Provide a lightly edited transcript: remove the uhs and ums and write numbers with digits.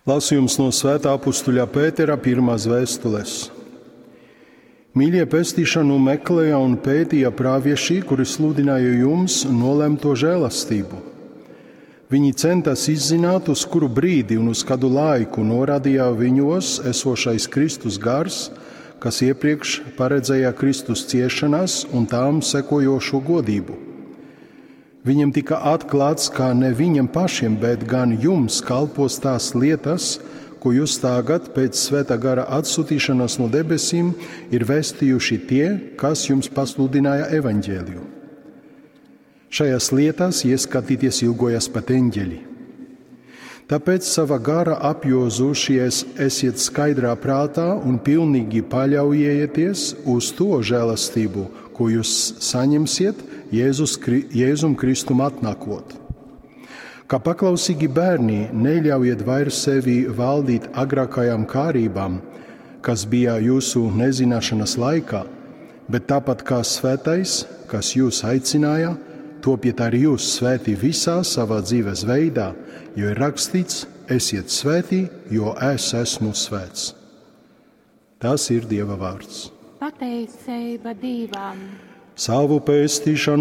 Lasījums no Svētā apustuļa Pētera pirmās vēstules. Mīļie, pestīšanu meklēja un pētīja pravieši, kuri sludināja jums nolemto žēlastību. Viņi centās izzināt, uz kuru brīdi un uz kādu laiku norādīja viņos esošais Kristus gars, kas iepriekš paredzēja Kristus ciešanas un tām sekojošo godību. Viņam tika atklāts, ka ne viņam pašiem, bet gan jums kalpos tās lietas, ko jūs tagad pēc Svētā gara atsūtīšanas no debesīm ir vēstījuši tie, kas jums pasludināja evaņģēliju. Šajās lietās ieskatīties ilgojas pat eņģeļi. Tāpēc savā gara apjozušies esiet skaidrā prātā un pilnīgi paļaujieties uz to žēlastību, ko jūs saņemsiet Jēzum Kristum atnākot. Kā paklausīgi bērni, neļaujiet vairs sevi valdīt agrākajām kārībām, kas bija jūsu nezināšanas laikā, bet tāpat kā svētais, kas jūs aicināja, topiet arī jūs svēti visā savā dzīves veidā, jo ir rakstīts: esiet svēti, jo es esmu svēts. Tas ir Dieva vārds. Pateicība Dievam! Savu pestīšanu